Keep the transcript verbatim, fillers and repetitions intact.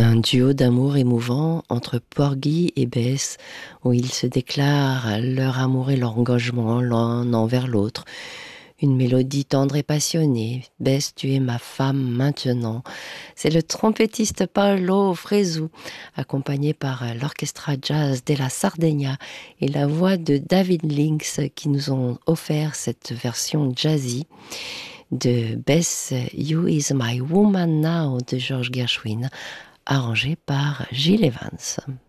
Un duo d'amour émouvant entre Porgy et Bess, où ils se déclarent leur amour et leur engagement l'un envers l'autre. Une mélodie tendre et passionnée. Bess, tu es ma femme maintenant. C'est le trompettiste Paolo Fresu, accompagné par l'orchestra jazz della Sardegna et la voix de David Lynx qui nous ont offert cette version jazzy de Bess, You Is My Woman Now de George Gershwin, arrangé par Gil Evans.